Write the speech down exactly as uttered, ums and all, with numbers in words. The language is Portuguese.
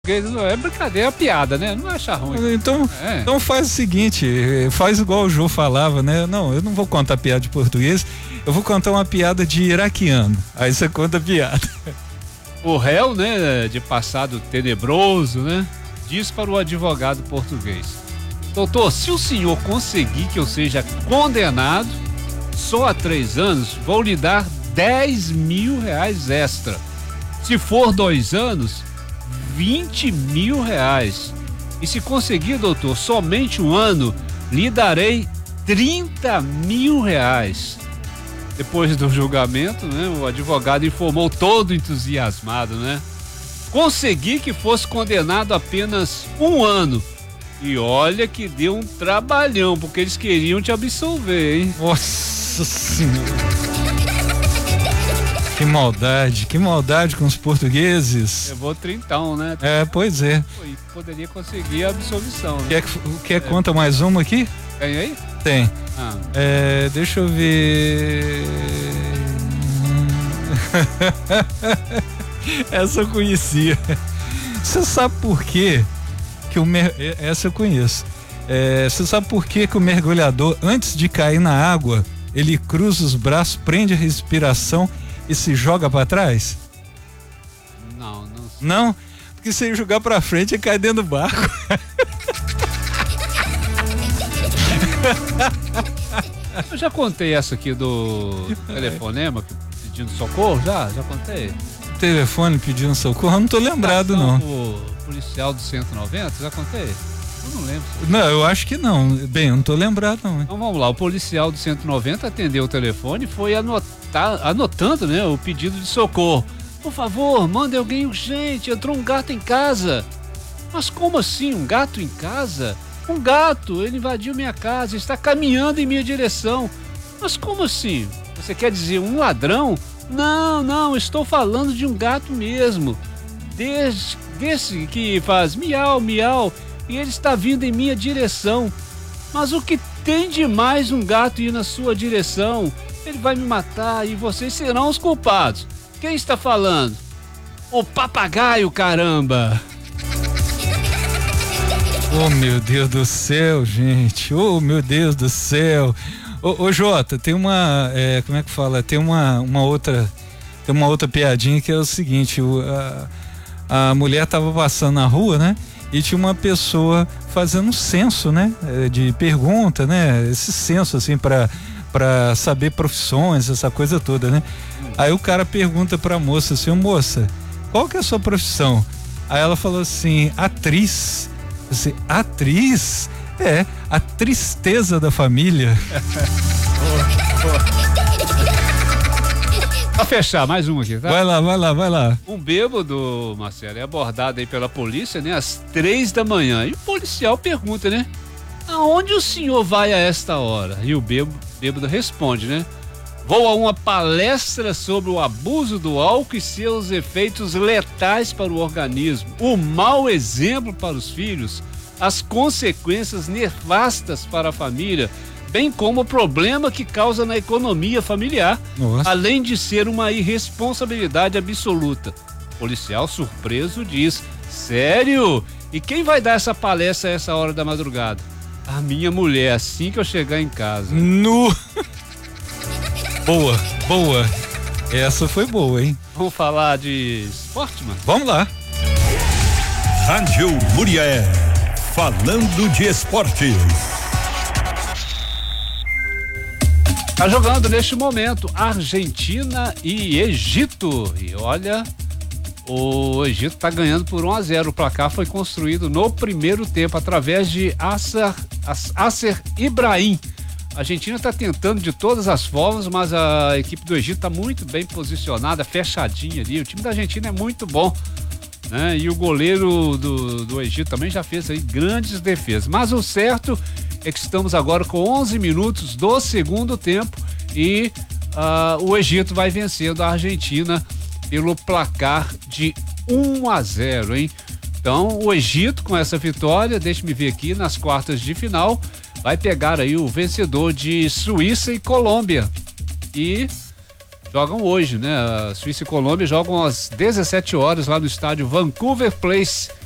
Não é brincadeira, é piada, né? Não acha ruim. Então, é. então faz o seguinte, faz igual o Jô falava, né? Não, eu não vou contar piada de português, eu vou contar uma piada de iraquiano. Aí você conta a piada. O réu, né, de passado tenebroso, né, diz para o advogado português: doutor, se o senhor conseguir que eu seja condenado só a três anos, vou lhe dar dez mil reais extra. Se for dois anos, vinte mil reais. E se conseguir, doutor, somente um ano, lhe darei trinta mil reais. Depois do julgamento, né, o advogado informou todo entusiasmado, né? Consegui que fosse condenado apenas um ano. E olha que deu um trabalhão, porque eles queriam te absolver, hein? Nossa Senhora! Que maldade, que maldade com os portugueses. Levou trintão, né? É, pois é. E poderia conseguir a absolvição. Né? Quer, quer é. conta mais uma aqui? Tem aí? Tem. Ah. É, deixa eu ver. Essa eu conhecia. Você sabe por quê que o mer... Essa eu conheço. É, você sabe por quê que o mergulhador, antes de cair na água, ele cruza os braços, prende a respiração e se joga pra trás? Não, não sei. Não? Porque se ele jogar pra frente, ele cai dentro do barco. Eu já contei essa aqui do telefonema pedindo socorro, já? Já contei? Telefone pedindo socorro? Eu não tô lembrado, não. O policial do cento e noventa, já contei? Eu não lembro. Não, eu acho que não. Bem, eu não tô lembrado, não. Então vamos lá, o policial do cento e noventa atendeu o telefone e foi anotar, anotando, né, o pedido de socorro. Por favor, mande alguém urgente, entrou um gato em casa. Mas como assim, um gato em casa? Um gato, ele invadiu minha casa, está caminhando em minha direção. Mas como assim? Você quer dizer um ladrão? Não, não, estou falando de um gato mesmo. Desde, desse que faz miau, miau. E ele está vindo em minha direção. Mas o que tem de mais um gato ir na sua direção? Ele vai me matar e vocês serão os culpados. Quem está falando? O papagaio, caramba! Oh, meu Deus do céu, gente. Oh, meu Deus do céu. Ô, ô Jota, tem uma, é, como é que fala? Tem uma, uma outra, tem uma outra piadinha que é o seguinte, o, a, a mulher tava passando na rua, né? E tinha uma pessoa fazendo um censo, né? De pergunta, né? Esse censo, assim, pra, pra saber profissões, essa coisa toda, né? Aí o cara pergunta pra moça assim, moça, qual que é a sua profissão? Aí ela falou assim, atriz. Assim, atriz? É, a tristeza da família. Pra fechar, mais uma aqui, tá? Vai lá, vai lá, vai lá. Um bêbado, Marcelo, é abordado aí pela polícia, né? Às três da manhã. E o policial pergunta, né? Aonde o senhor vai a esta hora? E o bêbado, bêbado responde, né? Vou a uma palestra sobre o abuso do álcool e seus efeitos letais para o organismo, o mau exemplo para os filhos, as consequências nefastas para a família, bem como o problema que causa na economia familiar, Nossa. além de ser uma irresponsabilidade absoluta. O policial surpreso diz, sério? E quem vai dar essa palestra a essa hora da madrugada? A minha mulher, assim que eu chegar em casa. No... Boa, boa. Essa foi boa, hein? Vamos falar de esporte, mano? Vamos lá. Rádio Muriaé, falando de esportes. Tá jogando neste momento Argentina e Egito. E olha, o Egito tá ganhando por um a zero. O placar foi construído no primeiro tempo através de Asser, Asser Ibrahim. A Argentina está tentando de todas as formas, mas a equipe do Egito está muito bem posicionada, fechadinha ali. O time da Argentina é muito bom, né? E o goleiro do, do Egito também já fez aí grandes defesas. Mas o certo é que estamos agora com onze minutos do segundo tempo e uh, o Egito vai vencendo a Argentina pelo placar de um a zero, hein? Então, o Egito, com essa vitória, deixa-me ver aqui, nas quartas de final, vai pegar aí o vencedor de Suíça e Colômbia. E jogam hoje, né? A Suíça e Colômbia jogam às dezessete horas lá no estádio Vancouver Place,